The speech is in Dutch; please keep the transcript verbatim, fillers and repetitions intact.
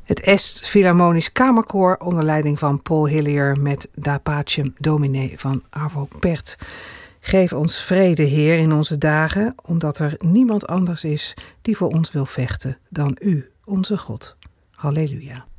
Het Est Philharmonisch Kamerkoor onder leiding van Paul Hillier met Da Pacem Domine van Arvo Pärt. Geef ons vrede, Heer, in onze dagen, omdat er niemand anders is die voor ons wil vechten dan U, onze God. Halleluja.